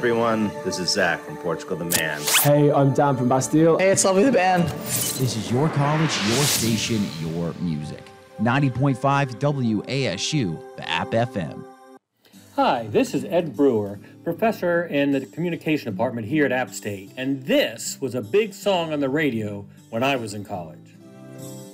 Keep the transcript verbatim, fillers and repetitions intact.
everyone. This is Zach from Portugal the Man. Hey, I'm Dan from Bastille. Hey, it's Lovely the Band. This is your college, your station, your music. ninety point five W A S U, the App F M. Hi, this is Ed Brewer, professor in the communication department here at App State, and this was a big song on the radio when I was in college.